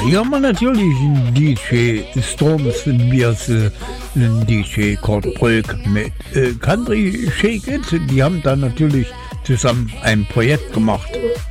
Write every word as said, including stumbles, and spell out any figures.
hier haben wir natürlich einen D J Storms Bierse, einen D J Kurt Brück mit äh, Country Shake It. Die haben dann natürlich zusammen ein Projekt gemacht.